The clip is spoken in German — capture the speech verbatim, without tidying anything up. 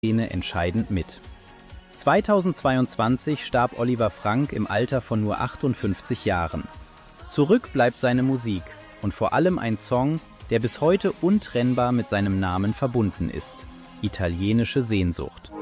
Szene entscheidend mit. zweitausendzweiundzwanzig starb Oliver Frank im Alter von nur achtundfünfzig Jahren. Zurück bleibt seine Musik und vor allem ein Song, der bis heute untrennbar mit seinem Namen verbunden ist: Italienische Sehnsucht.